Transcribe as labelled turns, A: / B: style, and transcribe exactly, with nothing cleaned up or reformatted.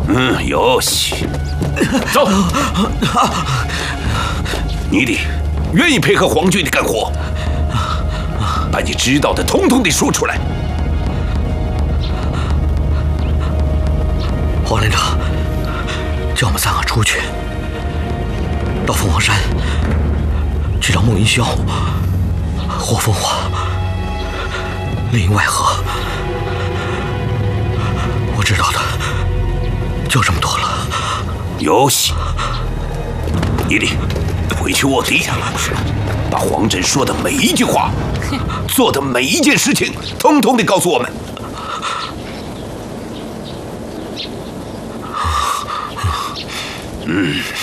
A: 嗯，有戏。走。你得愿意配合皇军的干活，把你知道的统统地说出来。
B: 黄连长叫我们三个出去，到凤凰山去找穆云霄、霍风华、林外合。我知道的就这么多了。
A: 有戏。你得回去卧底，把黄振说的每一句话、做的每一件事情，统统地告诉我们。嗯。